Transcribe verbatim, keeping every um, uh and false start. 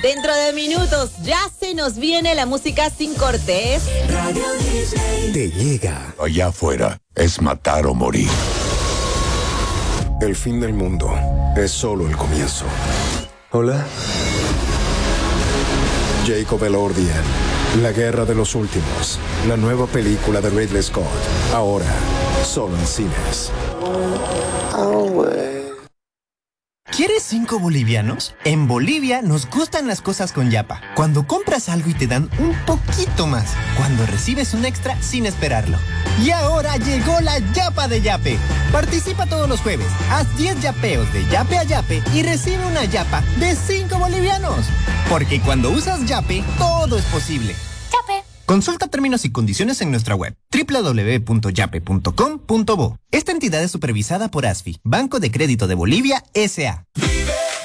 Dentro de minutos ya se nos viene la música sin cortes. Radio Disney. Te llega. Allá afuera es matar o morir. El fin del mundo es solo el comienzo. Hola. Jacob Elordi, La Guerra de los Últimos. La nueva película de Ridley Scott. Ahora, solo en cines. Oh, güey. ¿Quieres cinco bolivianos? En Bolivia nos gustan las cosas con Yapa. Cuando compras algo y te dan un poquito más. Cuando recibes un extra sin esperarlo. Y ahora llegó la Yapa de Yape. Participa todos los jueves. Haz diez yapeos de Yape a Yape y recibe una Yapa de cinco bolivianos. Porque cuando usas Yape, todo es posible. Yape. Consulta términos y condiciones en nuestra web doble u doble u doble u punto yape punto com punto bo. Esta entidad es supervisada por A S F I, Banco de Crédito de Bolivia, S A